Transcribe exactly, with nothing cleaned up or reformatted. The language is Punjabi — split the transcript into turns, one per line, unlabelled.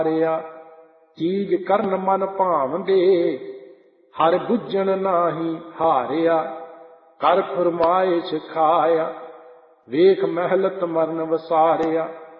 ਹਾਰਿਆ। ਚੀਜ ਕਰਨ ਮਨ ਭਾਵਦੇ ਹਰ ਬੁੱਝਣ ਨਾਹੀ ਹਾਰਿਆ। ਕਰ ਫੁਰਮਾਇਸ਼ ਖਾਇਆ ਵੇਖ ਮਹਿਲਤ ਮਰਨ ਵਸਾਰਿਆ।